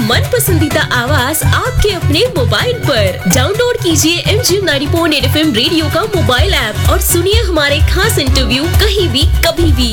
मन पसंदीदा आवाज आपके अपने मोबाइल पर। डाउनलोड कीजिए MGM 90.8 FM रेडियो का मोबाइल ऐप और सुनिए हमारे खास इंटरव्यू कहीं भी कभी भी।